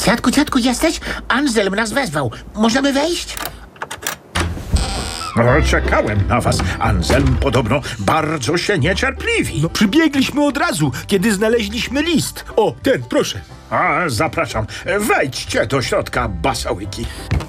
Dziadku, jesteś? Anselm nas wezwał. Możemy wejść? Czekałem na was. Anselm podobno bardzo się niecierpliwi. No, przybiegliśmy od razu, kiedy znaleźliśmy list. O, ten, proszę. Zapraszam. Wejdźcie do środka, basałyki.